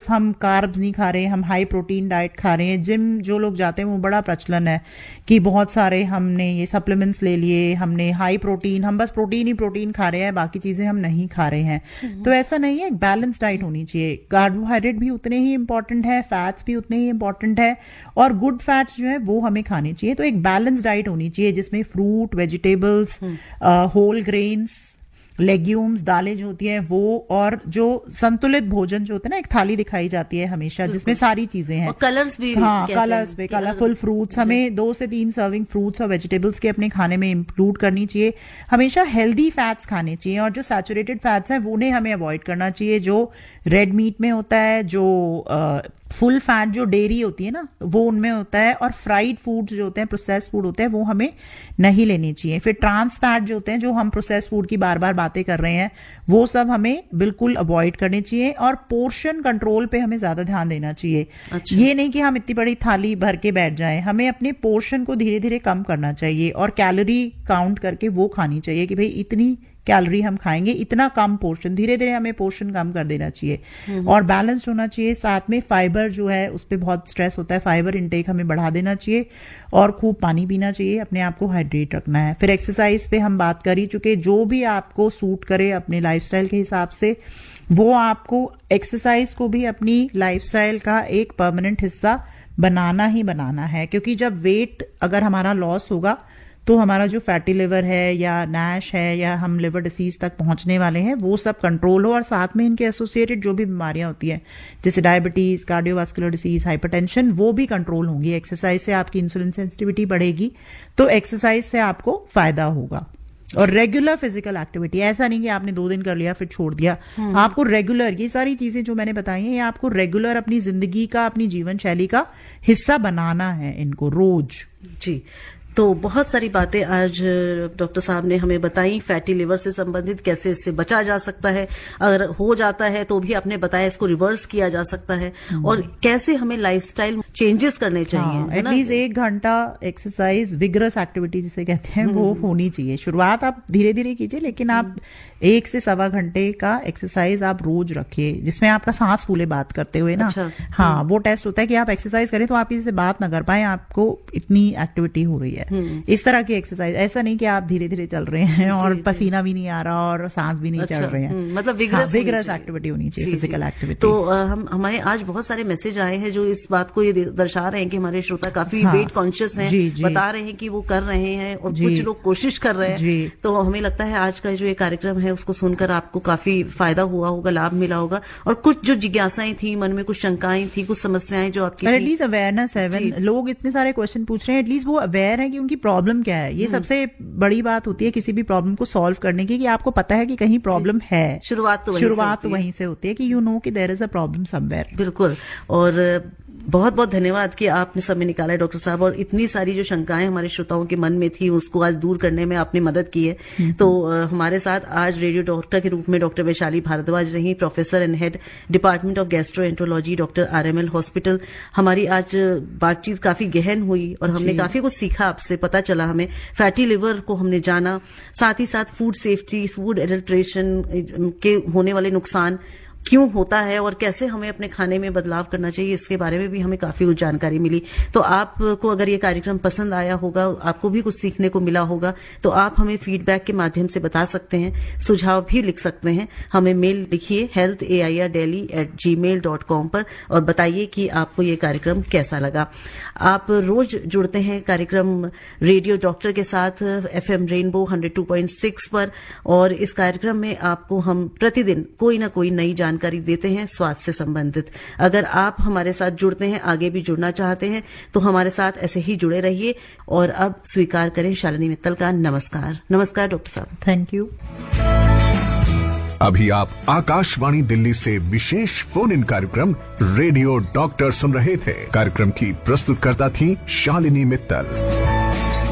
सिर्फ हम कार्ब्स नहीं खा रहे हैं, हम हाई प्रोटीन डाइट खा रहे हैं। जिम जो लोग जाते हैं वो बड़ा प्रचलन है कि बहुत सारे हमने ये सप्लीमेंट्स ले लिए, हमने हाई प्रोटीन, हम बस प्रोटीन ही प्रोटीन खा रहे हैं, बाकी चीजें हम नहीं खा रहे हैं। तो ऐसा नहीं है, एक बैलेंस डाइट होनी चाहिए। कार्बोहाइड्रेट भी उतने ही इंपॉर्टेंट है, फैट्स भी उतने ही इंपॉर्टेंट है, और गुड फैट्स जो है वो हमें खाने चाहिए। तो एक बैलेंस डाइट होनी चाहिए जिसमें fruit, vegetables, whole grains, legumes, दालें जो होती हैं वो, और जो संतुलित भोजन जो होता है ना, एक थाली दिखाई जाती है हमेशा जिसमें सारी चीजें हैं, कलर्स भी, हाँ कलर्स पे, कलरफुल फ्रूट्स, हमें 2 से 3 सर्विंग फ्रूट्स और वेजिटेबल्स के अपने खाने में इंक्लूड करनी चाहिए। हमेशा हेल्दी फैट्स खाने चाहिए, और जो सैचुरेटेड फैट्स हैं वो उन्हें हमें अवॉइड करना चाहिए। जो रेड मीट में होता है, जो फुल फैट जो डेयरी होती है ना वो उनमें होता है, और फ्राइड फूड्स जो होते हैं, प्रोसेस्ड फूड होते हैं, वो हमें नहीं लेनी चाहिए। फिर ट्रांस फैट जो होते हैं, जो हम प्रोसेस्ड फूड की बार बार बातें कर रहे हैं, वो सब हमें बिल्कुल अवॉइड करने चाहिए। और पोर्शन कंट्रोल पे हमें ज्यादा ध्यान देना चाहिए। अच्छा। ये नहीं कि हम इतनी बड़ी थाली भर के बैठ जाएं, हमें अपने पोर्शन को धीरे धीरे कम करना चाहिए, और कैलोरी काउंट करके वो खानी चाहिए कि भाई इतनी कैलोरी हम खाएंगे, इतना कम पोर्शन, धीरे धीरे हमें पोर्शन कम कर देना चाहिए। और बैलेंस्ड होना चाहिए। साथ में फाइबर जो है उस पर बहुत स्ट्रेस होता है, फाइबर इंटेक हमें बढ़ा देना चाहिए, और खूब पानी पीना चाहिए, अपने आप को हाइड्रेट रखना है। फिर एक्सरसाइज पे हम बात कर ही चुके, जो भी आपको सूट करे अपने लाइफस्टाइल के हिसाब से, वो आपको एक्सरसाइज को भी अपनी लाइफस्टाइल का एक परमानेंट हिस्सा बनाना ही बनाना है। क्योंकि जब वेट अगर हमारा लॉस होगा तो हमारा जो फैटी लिवर है या नैश है या हम लिवर डिसीज तक पहुंचने वाले हैं वो सब कंट्रोल हो, और साथ में इनके एसोसिएटेड जो भी बीमारियां होती हैं जैसे डायबिटीज, कार्डियोवास्कुलर डिसीज, हाइपरटेंशन, वो भी कंट्रोल होंगी। एक्सरसाइज से आपकी इंसुलिन सेंसिटिविटी बढ़ेगी, तो एक्सरसाइज से आपको फायदा होगा। और रेगुलर फिजिकल एक्टिविटी, ऐसा नहीं कि आपने 2 दिन कर लिया फिर छोड़ दिया, आपको रेगुलर, ये सारी चीजें जो मैंने बताई हैं, ये आपको रेगुलर अपनी जिंदगी का, अपनी जीवन शैली का हिस्सा बनाना है इनको रोज। जी, तो बहुत सारी बातें आज डॉक्टर साहब ने हमें बताई फैटी लिवर से संबंधित, कैसे इससे बचा जा सकता है, अगर हो जाता है तो भी आपने बताया इसको रिवर्स किया जा सकता है, और कैसे हमें लाइफस्टाइल चेंजेस करने चाहिए। एटलीस्ट 1 घंटा एक्सरसाइज, विगरस एक्टिविटी जिसे कहते हैं, वो होनी चाहिए। शुरुआत आप धीरे धीरे कीजिए, लेकिन आप 1 से सवा घंटे का एक्सरसाइज आप रोज रखिए, जिसमें आपका सांस फूले बात करते हुए ना। अच्छा। हाँ, वो टेस्ट होता है कि आप एक्सरसाइज करें तो आप किसी से बात ना कर पाए, आपको इतनी एक्टिविटी हो रही है। इस तरह की एक्सरसाइज, ऐसा नहीं कि आप धीरे धीरे चल रहे हैं और पसीना भी नहीं आ रहा और सांस भी नहीं चल रहे हैं, मतलब विगरस एक्टिविटी होनी चाहिए, फिजिकल एक्टिविटी। तो हमारे आज बहुत सारे मैसेज आए हैं जो इस बात को ये दर्शा रहे हैं कि हमारे श्रोता काफी वेट कॉन्शियस हैं, बता रहे हैं कि वो कर रहे हैं, और कुछ लोग कोशिश कर रहे हैं। तो हमें लगता है आज का जो ये कार्यक्रम है उसको सुनकर आपको काफी फायदा हुआ होगा, लाभ मिला होगा, और कुछ जो जिज्ञासाएं थी मन में, कुछ शंकाएं थी, कुछ समस्याएं जो आपकी, एटलीस्ट अवेयरनेस है। लोग इतने सारे क्वेश्चन पूछ रहे हैं, एटलीस्ट वो अवेयर है कि उनकी प्रॉब्लम क्या है। ये सबसे बड़ी बात होती है किसी भी प्रॉब्लम को सॉल्व करने की, कि आपको पता है कि कहीं प्रॉब्लम है। शुरुआत तो वहीं से होती है कि यू नो कि there is a problem somewhere. बिल्कुल। और बहुत बहुत धन्यवाद कि आपने समय निकाला है डॉक्टर साहब, और इतनी सारी जो शंकाएं हमारे श्रोताओं के मन में थी उसको आज दूर करने में आपने मदद की है। तो हमारे साथ आज रेडियो डॉक्टर के रूप में डॉक्टर वैशाली भारद्वाज रही, professor and head department of gastroenterology, doctor RML hospital. हमारी आज बातचीत काफी गहन हुई और हमने काफी कुछ सीखा आपसे, पता चला हमें फैटी लिवर को हमने जाना, साथ ही साथ फूड सेफ्टी, फूड एडल्ट्रेशन के होने वाले नुकसान क्यों होता है और कैसे हमें अपने खाने में बदलाव करना चाहिए, इसके बारे में भी हमें काफी कुछ जानकारी मिली। तो आपको अगर ये कार्यक्रम पसंद आया होगा, आपको भी कुछ सीखने को मिला होगा, तो आप हमें फीडबैक के माध्यम से बता सकते हैं, सुझाव भी लिख सकते हैं। हमें मेल लिखिए healthairdelhi@gmail.com पर और बताइए कि आपको ये कार्यक्रम कैसा लगा। आप रोज जुड़ते हैं कार्यक्रम रेडियो डॉक्टर के साथ FM रेनबो 102.6 पर, और इस कार्यक्रम में आपको हम प्रतिदिन कोई ना कोई नई जानकारी देते हैं स्वास्थ्य से संबंधित। अगर आप हमारे साथ जुड़ते हैं, आगे भी जुड़ना चाहते हैं, तो हमारे साथ ऐसे ही जुड़े रहिए। और अब स्वीकार करें शालिनी मित्तल का नमस्कार। नमस्कार डॉक्टर साहब। Thank you. अभी आप आकाशवाणी दिल्ली से विशेष फोन इन कार्यक्रम रेडियो डॉक्टर सुन रहे थे। कार्यक्रम की प्रस्तुतकर्ता थी शालिनी मित्तल।